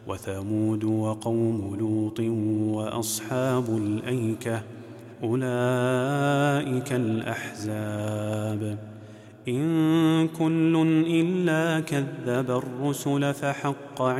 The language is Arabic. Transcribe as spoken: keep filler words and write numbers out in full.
وثمود وقوم لوط وأصحاب الأيكة أولئك الأحزاب إن كل إلا كذب الرسل فحق